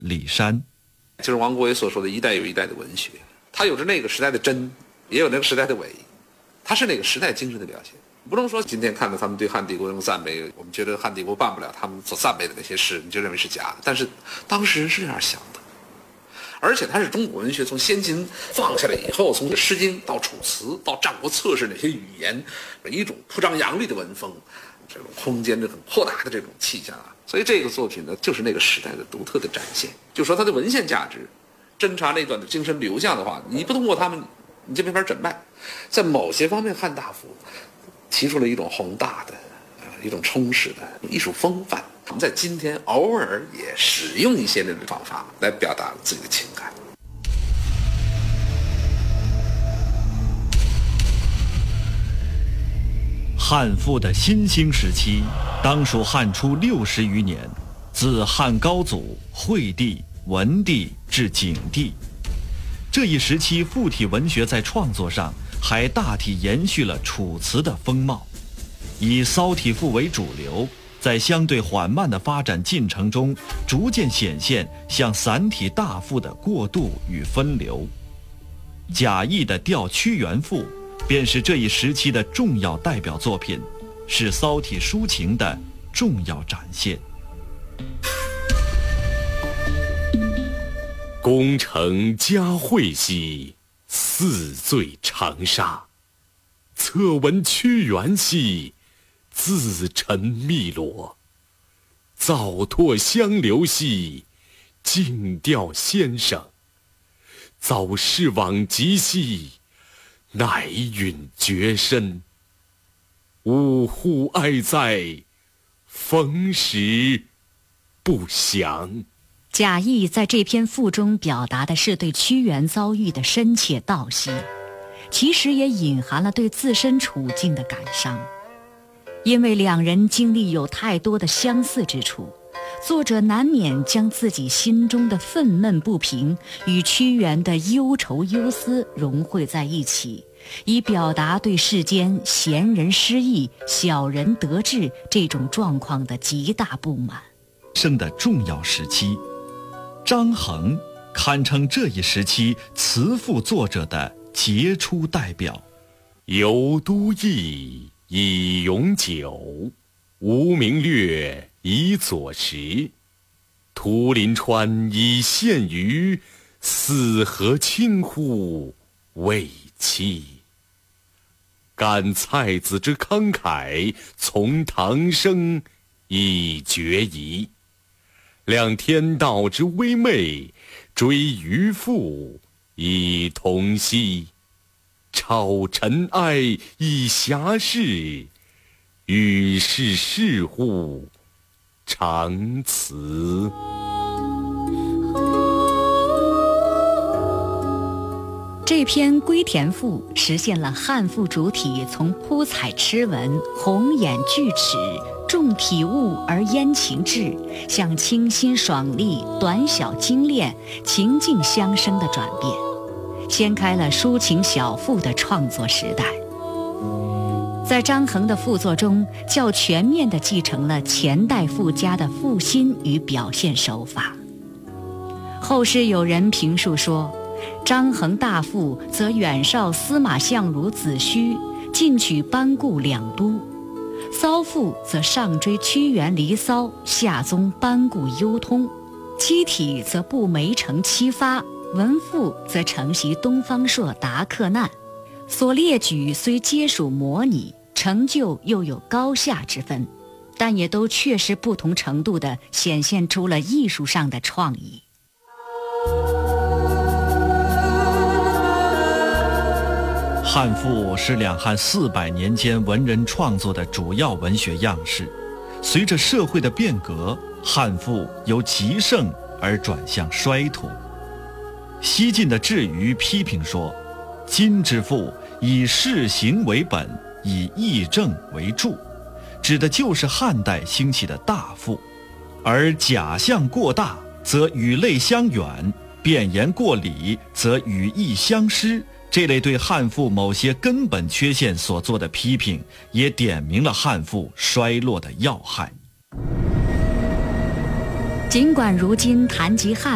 李山。 就是王国维所说的一代有一代的文学，它有着那个时代的真，也有那个时代的伪，它是那个时代精神的表现。不能说今天看到他们对汉帝国那种赞美，我们觉得汉帝国办不了他们所赞美的那些事，你就认为是假的。但是当时人是这样想的，而且它是中国文学从先秦放下来以后，从《诗经》到《楚辞》到《战国策士》那些语言，一种铺张扬丽的文风，这种空间的很扩大的这种气象啊。所以这个作品呢，就是那个时代的独特的展现。就说它的文献价值，侦查那段的精神流向的话，你不通过他们，你就没法诊脉。在某些方面，汉大夫提出了一种宏大的、一种充实的艺术风范。我们在今天偶尔也使用一些那种方法来表达自己的情感。 汉赋的新兴时期，当属汉初60余年，自汉高祖、惠帝、文帝至景帝。这一时期，赋体文学在创作上还大体延续了楚辞的风貌，以骚体赋为主流，在相对缓慢的发展进程中，逐渐显现向散体大赋的过渡与分流。贾谊的《吊屈原赋》便是这一时期的重要代表作品，是骚体抒情的重要展现。 功成嘉惠兮，四醉长沙；侧闻屈原兮，自沉汨罗。早拓相留兮，静调先生；早逝往极兮，乃允绝身。呜呼哀哉，逢时不祥。 贾谊在这篇赋中表达的是对屈原遭遇的深切悼惜，其实也隐含了对自身处境的感伤。因为两人经历有太多的相似之处，作者难免将自己心中的愤懑不平与屈原的忧愁忧思融汇在一起，以表达对世间贤人失意、小人得志这种状况的极大不满。 生的重要时期，张衡堪称这一时期词赋作者的杰出代表。 游都邑以咏酒，无名略以佐食。图临川以献鱼，四河清乎未期。感蔡子之慷慨，从唐生以决疑。量天道之微昧，追渔父以同兮。超尘埃以遐事，与世事乎长辞。 这篇《归田赋》实现了汉赋主体从铺彩痴文、红眼巨齿、重体物而焉情志，向清新爽利、短小精炼、情境相生的转变，掀开了抒情小赋的创作时代。在张衡的赋作中，较全面地继承了前代赋家的赋心与表现手法。后世有人评述说，张衡大赋则远绍司马相如子虚，进取班固两都；骚赋则上追屈原离骚，下宗班固幽通；七体则步梅城七发，文赋则承袭东方朔达克难。所列举虽皆属模拟，成就又有高下之分，但也都确实不同程度地显现出了艺术上的创意。 汉赋是两汉400年间文人创作的主要文学样式。随着社会的变革，汉赋由极盛而转向衰土。西晋的智余批评说，今之赋以事行为本，以义正为注，指的就是汉代兴起的大赋。而假象过大则语类相远，变言过理则语义相失，这类对汉赋某些根本缺陷所做的批评，也点明了汉赋衰落的要害。 尽管如今谈及汉